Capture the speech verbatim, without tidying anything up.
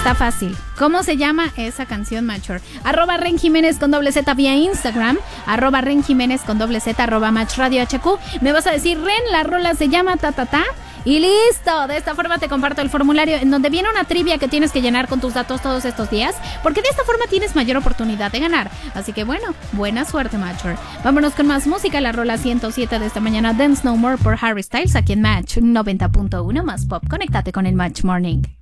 Está fácil. ¿Cómo se llama esa canción, Machor? Arroba Ren Jiménez con doble Z vía Instagram. Arroba Ren Jiménez con doble Z. Arroba Match Radio H Q. Me vas a decir, Ren, la rola se llama ta ta ta. Y listo, de esta forma te comparto el formulario en donde viene una trivia que tienes que llenar con tus datos todos estos días, porque de esta forma tienes mayor oportunidad de ganar. Así que bueno, buena suerte, Matcher. Vámonos con más música, la rola ciento siete de esta mañana, Dance No More por Harry Styles, aquí en Match noventa punto uno más pop. Conéctate con el Match Morning.